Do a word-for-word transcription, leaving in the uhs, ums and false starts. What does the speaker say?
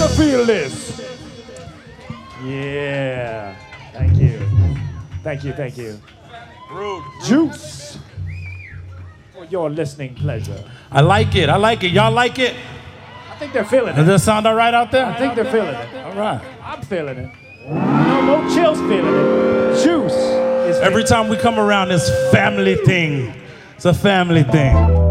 to feel this. Yeah. Thank you. Thank you, thank you. Rude. Juice. For your listening pleasure. I like it. I like it. Y'all like it? I think they're feeling Does it. that sound all right out there? I think they're feeling it. All right. I'm feeling it. No, no chills feeling it. Juice is feeling Every time we come around, it's family thing. It's a family thing.